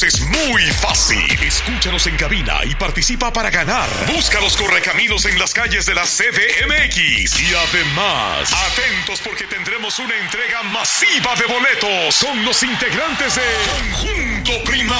Es muy fácil. Escúchanos en cabina y participa para ganar. Busca los correcaminos en las calles de la CDMX. Y además, atentos porque tendremos una entrega masiva de boletos con los integrantes de Conjunto Primavera.